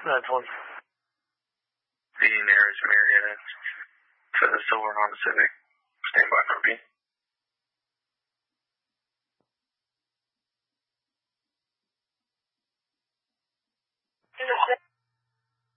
That's one. The nearest Marietta for the Silver Honda Civic. Stand by for me.